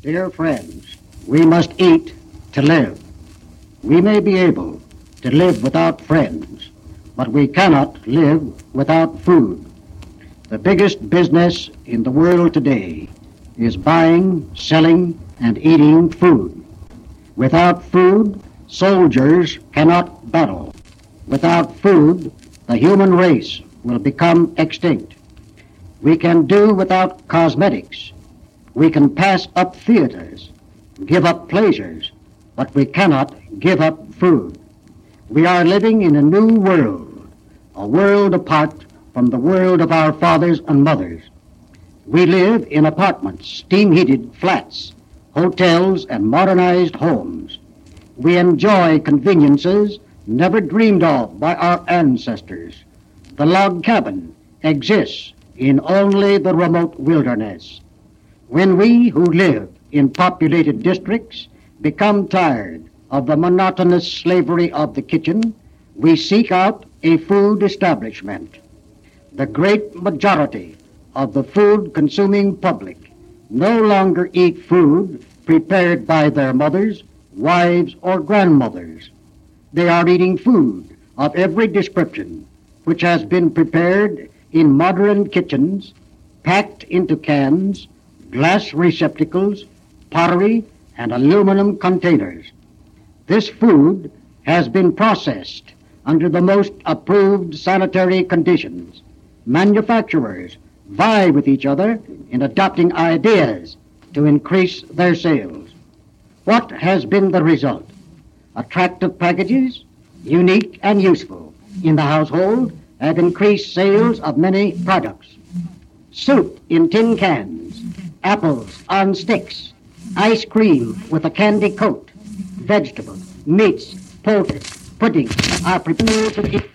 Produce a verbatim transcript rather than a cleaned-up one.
Dear friends, we must eat to live. We may be able to live without friends, but we cannot live without food. The biggest business in the world today is buying, selling, and eating food. Without food, soldiers cannot battle. Without food, the human race will become extinct. We can do without cosmetics. We can pass up theaters, give up pleasures, but we cannot give up food. We are living in a new world, a world apart from the world of our fathers and mothers. We live in apartments, steam-heated flats, hotels, and modernized homes. We enjoy conveniences never dreamed of by our ancestors. The log cabin exists in only the remote wilderness. When we who live in populated districts become tired of the monotonous slavery of the kitchen, we seek out a food establishment. The great majority of the food-consuming public no longer eat food prepared by their mothers, wives, or grandmothers. They are eating food of every description, which has been prepared in modern kitchens, packed into cans, glass receptacles, pottery, and aluminum containers. This food has been processed under the most approved sanitary conditions. Manufacturers vie with each other in adopting ideas to increase their sales. What has been the result? Attractive packages, unique and useful in the household, have increased sales of many products. Soup in tin cans, apples on sticks, ice cream with a candy coat, vegetables, meats, poultry, puddings are prepared to eat.